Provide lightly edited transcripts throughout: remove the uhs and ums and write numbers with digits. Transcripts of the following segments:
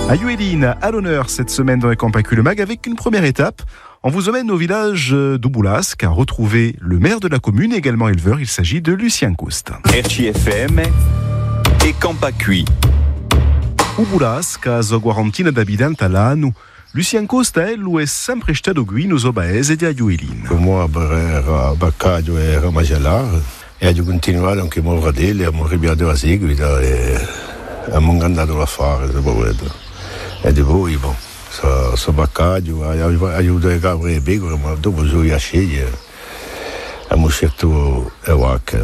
À Yueline, à l'honneur cette semaine dans les Campacu le Mag avec une première étape. On vous emmène au village d'Oubulasque à retrouver le maire de la commune, également éleveur. Il s'agit de Lucien Costa. RCFM e Campacu. Oubulasque, a zo quarantina d'abitanti all'anno. Lucien Costa è sempre stato qui nel suo paese di Yueline. Moi, era Baccaglio e era Magellar e ho continuato anche a Morradelle, a Morribiado a seguita e abbiamo andato a fare, e di voi, bon, so Baccaglio, aiuto a Gabriele e Begore, ma dopo sono a scegliere, abbiamo scelto Ewak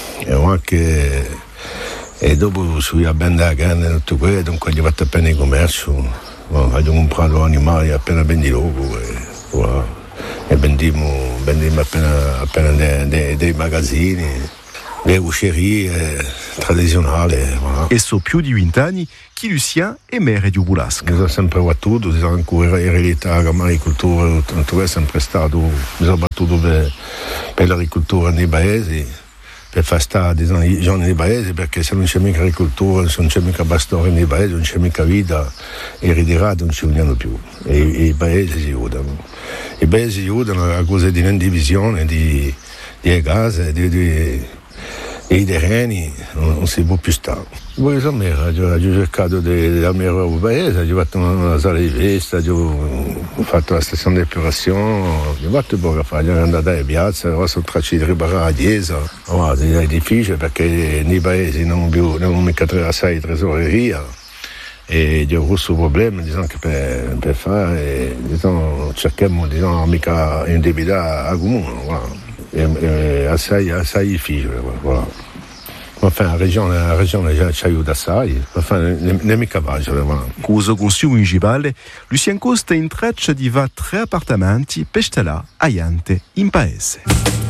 e dopo sono a Benda Grande, tutto quello, dunque ho fatto appena il commercio. Abbiamo comprato animali appena vendito e vendiamo appena dei magazzini, le uscerie tradizionali. Voilà. E so più di 20 anni che Lucien è maire di Oubulasque. Mi sono sempre battuto, sono ancora in realtà l'agricoltura, è sempre stato, mi sono battuto per l'agricoltura nei paesi, per far stare i giorni nei paesi, perché se non c'è mica agricoltura, se non c'è mica pastore nei paesi, non c'è mica vita, i ritirati non ci uniamo più, e i paesi si aiutano. I paesi aiutano a cose di divisione, di case, dei terreni, non si può più stare. Poi sono ho cercato di andare al paese, ho fatto una sala di festa, ho fatto la stazione di depurazione, ho fatto poco a fare, sono andato alle piazze, ho sono tracciato di riparare la chiesa. È difficile perché nei paesi non mica assai tresoreria e ho questo problema per fare, cerchiamo di non mica indebitare al comune, è assai difficile. Voilà. Enfin, la regione ci aiuta assai, non è mica facile. Con il consiglio municipale, Lucien Costa in traccia di 3 appartamenti per stare a Iante, in paese.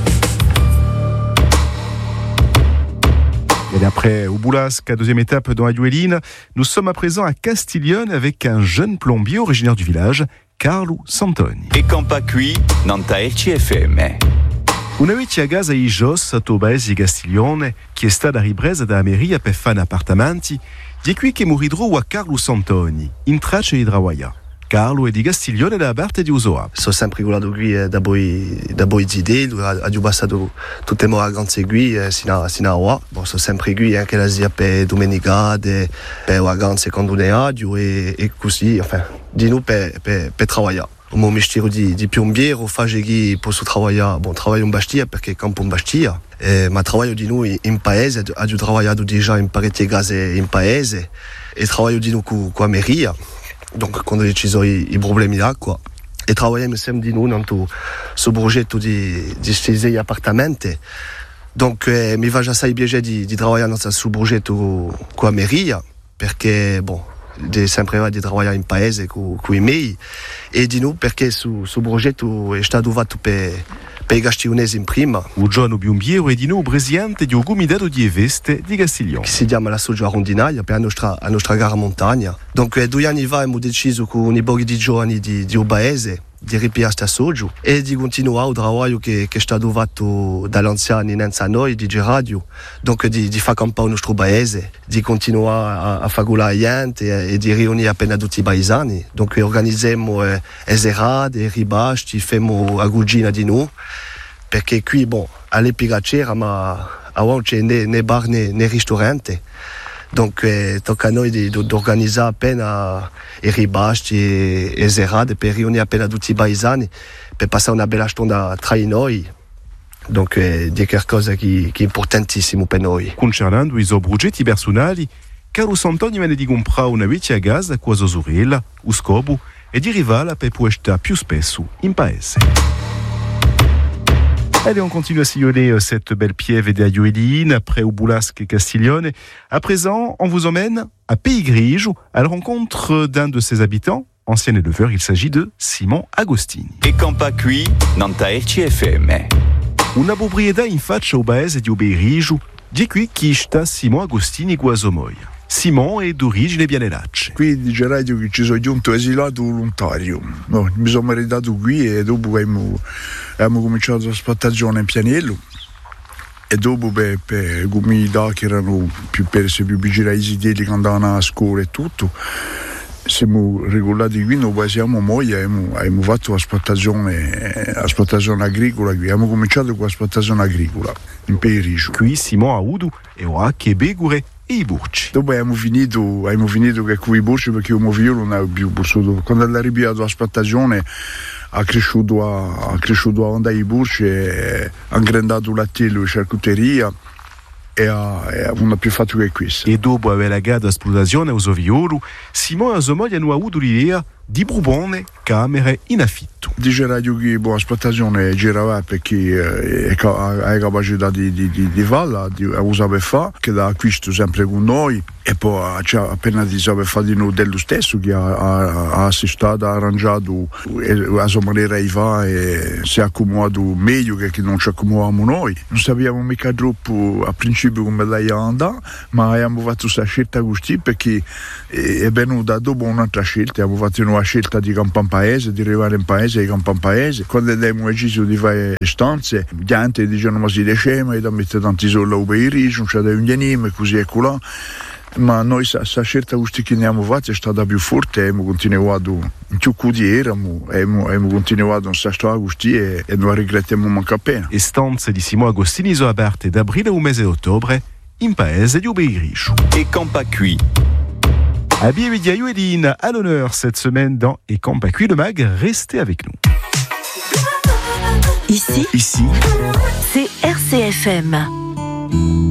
Et après Oubulasque, deuxième étape dans la Yueline, nous sommes à présent à Castiglione avec un jeune plombier originaire du village, Carlo Santoni. E Campacu, nanta RCFM. Una vecchia casa i Jos a Tobaesi Castiglione, che è stata ripresa da Ameria per fare appartamenti, di qui che moridro a Carlo Santoni, in traccia di Drawaya. Carlo è di Castiglione da parte di Usoa. Sono sempre guardato qui da voi idee, ho passato tutte le vacanze qui sino a ora. Sono sempre qui anche la zia per domenica, per vacanze quando ne ho e così, enfin, di noi per lavorare. O meu mestiere di piombiere faccio che posso lavorare, lavoro in Bastia perché campo in Bastia, ma lavoro di noi in paese, ho lavorato già in parecchie case in paese e lavoro di noi con la Meria, donc quando ci sono i problemi d'acqua e lavoriamo sempre di noi nel suo progetto di questi appartamenti, donc mi fa assai piacere di lavorare nel suo progetto con la Meria perché, sempre di lavorare in paese con i miei e di noi perché su progetto è stato fatto per i gastionesi in prima. Un giorno piombiero è di noi presidente di un comitato di Eveste di Castiglione. Che si chiama la Soggio Rondinaia per la nostra gara montagna. Donc 2 anni fa abbiamo deciso con i pochi di giovani di paese di ripiare sta Soggio e di continuare il lavoro che è stato fatto dagli anziani innanzi a noi di radio, donc di far campare il nostro paese, di continuare a fare la gente e di riunire appena tutti i paesani, donc organizziamo eserate, i ribasci, facciamo la cucina di noi perché qui all'epoca c'era ma non c'è né bar né ristorante. Donc tocca a noi di organizzare appena i ribasci e serate per riunire appena tutti i paesani per passare una bella stonda tra noi. Donc di qualcosa che è importantissimo per noi. Concernando i suoi progetti personali, Carlo Santoni viene di comprare una vecchia casa con sua sorella, lo scopo è di arrivare per poter stare più spesso in paese. Allez, on continue à sillonner cette belle piève de Yueline, après Oubulasque et Castiglione. À présent, on vous emmène à Pays Grigio, à la rencontre d'un de ses habitants, ancien éleveur. Il s'agit de Simon Agostini. E Campacu, nanta RCFM. Una proprietà in faccia au paese di Pays Grigio, di qui chi sta Simon Agostini Guasomoia. Simon è d'origine bianelacce. Qui dice radio che ci sono giunto esilato volontario. Mi sono maritato qui e dopo abbiamo cominciato la spattagione in Pianello e dopo per comunità che erano più perse, più vicine ai sitieri che andavano a scuola e tutto, siamo regolati qui, noi siamo noi, abbiamo fatto l'esportazione agricola qui, abbiamo cominciato con l'esportazione agricola in Peiricio. Qui Simon Audu e ora che Begure e i Burci. Dopo abbiamo finito che con i Burci perché un figlio non aveva più potuto. Quando è arrivato l'esportazione ha cresciuto a onda i Burci e ha ingrandato l'attello e charcuteria e non ha più fatto che questo. E dopo aver lagato l'esplosione a Soviolo, Simon e sua moglie hanno avuto l'idea di Brubone camere in affitto. Diceva che l'esportazione girava perché ha capacità di farla, di usare fare, che da acquisto sempre con noi e poi appena di sapere fare di noi dello stesso che ha assistito, ha arrangiato a sua maniera di fare e si è accomodato meglio che non ci accomodiamo noi. Non sappiamo mica troppo a principio come lei andava, ma abbiamo fatto questa scelta così perché è venuta dopo un'altra scelta, abbiamo fatto una scelta di campare in paese, di arrivare in paese e di campare in paese. Quando abbiamo deciso di fare stanze, gli gente dicevano ma si decema, da mettere tanti soldi per i ricci, non c'è da un anime, così e colà. Ma noi questa scelta che abbiamo fatto è stata più forte e abbiamo continuato in ciò che eravamo e abbiamo continuato in questa storia così e non regrettiamo manco appena. Le stanze di Simon Agostini sono aperte da aprile al mese di ottobre in paese di Obeiricio. Et Campa Cuit. Abia Vidiaio Edine à l'honneur cette semaine dans Et Campa Cuit le mag, restez avec nous. Ici, c'est RCFM.